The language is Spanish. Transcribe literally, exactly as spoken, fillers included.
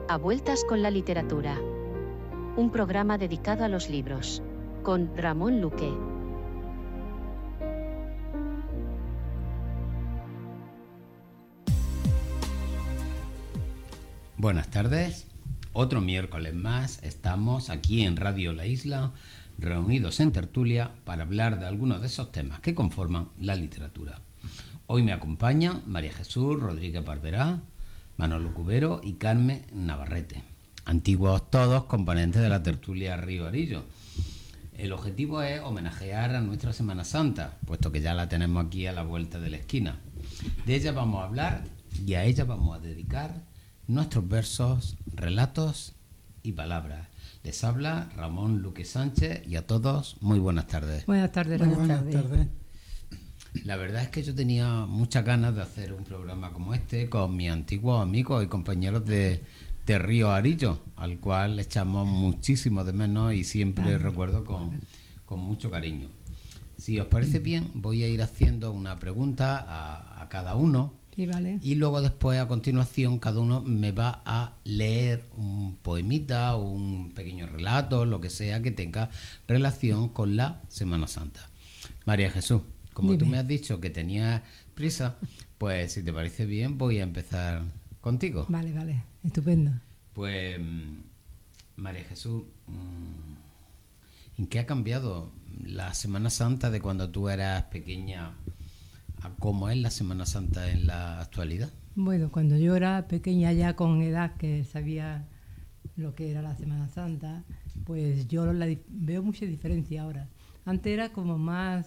A Vueltas con la Literatura. Un programa dedicado a los libros. Con Ramón Luque. Buenas tardes. Otro miércoles más estamos aquí en Radio La Isla, reunidos en tertulia para hablar de algunos de esos temas que conforman la literatura. Hoy me acompañan María Jesús Rodríguez Barberá, Manolo Cubero y Carmen Navarrete, antiguos todos componentes de la tertulia Río Arillo. El objetivo es homenajear a nuestra Semana Santa, puesto que ya la tenemos aquí a la vuelta de la esquina. De ella vamos a hablar y a ella vamos a dedicar nuestros versos, relatos y palabras. Les habla Ramón Luque Sánchez y a todos muy buenas tardes. Buenas tardes. Buenas, buenas tardes. tardes. La verdad es que yo tenía muchas ganas de hacer un programa como este con mis antiguos amigos y compañeros de, de Río Arillo, al cual echamos muchísimo de menos y siempre ah, recuerdo con, con mucho cariño. Si os parece bien, voy a ir haciendo una pregunta a, a cada uno. Sí, vale. Y luego después, a continuación, cada uno me va a leer un poemita o un pequeño relato, lo que sea que tenga relación con la Semana Santa. María Jesús, como Dime. Tú me has dicho que tenías prisa, pues si te parece bien voy a empezar contigo. Vale, vale, estupendo. Pues, María Jesús, ¿en qué ha cambiado la Semana Santa de cuando tú eras pequeña a cómo es la Semana Santa en la actualidad? Bueno, cuando yo era pequeña, ya con edad que sabía lo que era la Semana Santa, pues yo la, veo mucha diferencia ahora. Antes era como más